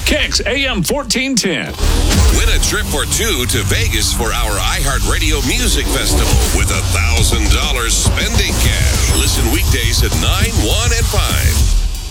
Kicks AM 1410. Win a trip or two to Vegas for our iHeartRadio Music Festival with $1,000 spending cash. Listen weekdays at 9, 1, and 5.